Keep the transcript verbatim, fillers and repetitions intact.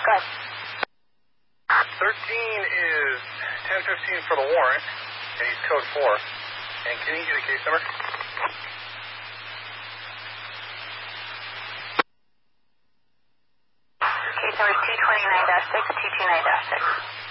Good. thirteen is ten fifteen for the warrant, and he's code four. And can you get a case number? Case number is two twenty-nine dash six, two two nine dash six.